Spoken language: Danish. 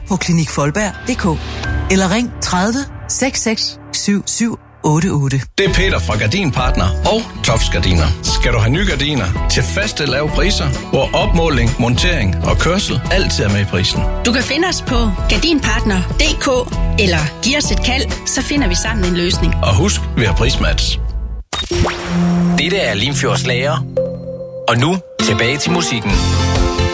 på klinikfolberg.dk eller ring 30 66 77 88. Det er Peter fra Gardinpartner og Tofs Gardiner. Skal du have nye gardiner til faste lave priser, hvor opmåling, montering og kørsel altid er med i prisen. Du kan finde os på gardinpartner.dk eller giv os et kald, så finder vi sammen en løsning. Og husk, vi har prismatch. Dette er Limfjords Lager. Og nu tilbage til musikken.